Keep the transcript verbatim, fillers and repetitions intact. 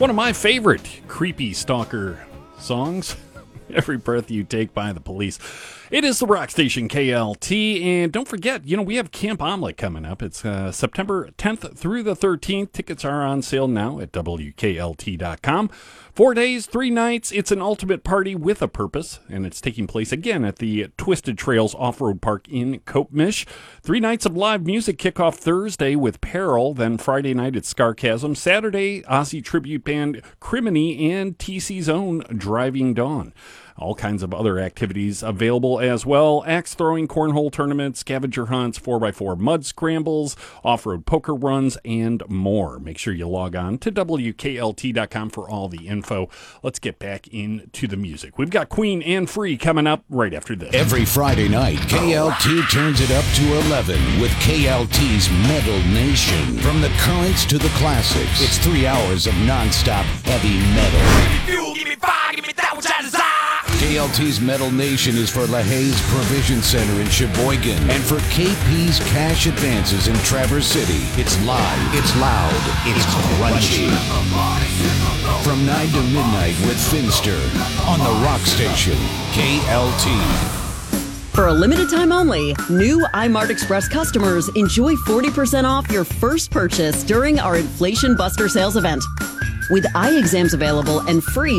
One of my favorite creepy stalker songs, Every Breath You Take by The Police. It is the rock station K L T, and don't forget, you know, we have Camp Omelet coming up. It's uh, September tenth through the thirteenth. Tickets are on sale now at W K L T dot com. Four days, three nights. It's an ultimate party with a purpose, and it's taking place again at the Twisted Trails Off-Road Park in Kopemish. Three nights of live music kick off Thursday with Peril, then Friday night at Scarchasm, Saturday, Aussie tribute band Criminy, and T C's own Driving Dawn. All kinds of other activities available as well. Axe throwing, cornhole tournaments, scavenger hunts, four by four mud scrambles, off-road poker runs, and more. Make sure you log on to W K L T dot com for all the info. Let's get back into the music. We've got Queen and Free coming up right after this. Every Friday night, K L T turns it up to eleven with K L T's Metal Nation. From the currents to the classics, it's three hours of nonstop heavy metal. Give me fuel, give me fire, give me that which I desire. K L T's Metal Nation is for LaHaye's Provision Center in Sheboygan and for K P's Cash Advances in Traverse City. It's live, it's loud, it's crunchy. From nine to midnight with Finster on the rock station, K L T. For a limited time only, new iMart Express customers enjoy forty percent off your first purchase during our Inflation Buster sales event. With eye exams available and free